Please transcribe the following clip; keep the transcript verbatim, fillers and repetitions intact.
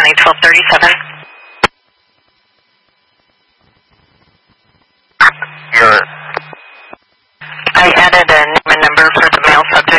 County twelve thirty-seven. Your I added a name and number for the male subject.